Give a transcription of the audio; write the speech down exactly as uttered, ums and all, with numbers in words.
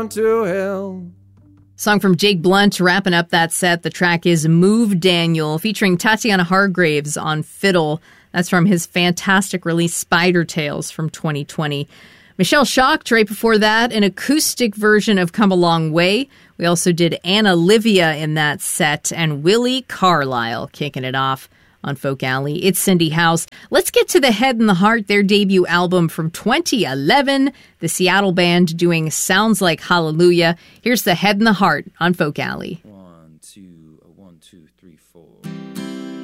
to hell. Song from Jake Blunt wrapping up that set. The track is Move Daniel, featuring Tatiana Hargraves on fiddle. That's from his fantastic release Spider Tales from twenty twenty. Michelle Shocked, right before that, an acoustic version of Come a Long Way. We also did Anna Livia in that set, and Willie Carlisle kicking it off on Folk Alley. It's Cindy House. Let's get to The Head and the Heart, their debut album from twenty eleven. The Seattle band doing Sounds Like Hallelujah. Here's The Head and the Heart on Folk Alley.